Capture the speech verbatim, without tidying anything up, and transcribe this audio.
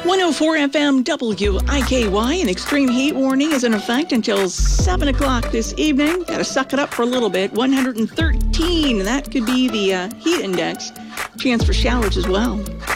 one oh four F M W I K Y, an extreme heat warning is in effect until seven o'clock this evening. Got to suck it up for a little bit. one hundred thirteen, that could be the uh, heat index. Chance for showers as well.